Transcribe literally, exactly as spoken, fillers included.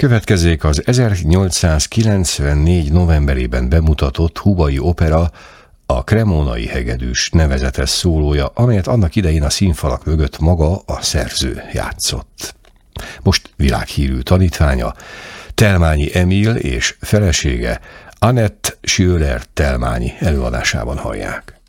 Következzék az ezernyolcszázkilencvennégy novemberében bemutatott kubai opera, a Cremona-i hegedűs nevezetes szólója, amelyet annak idején a színfalak mögött maga a szerző játszott. Most világhírű tanítványa, Telmányi Emil és felesége, Annette Schöler Telmányi előadásában hallják.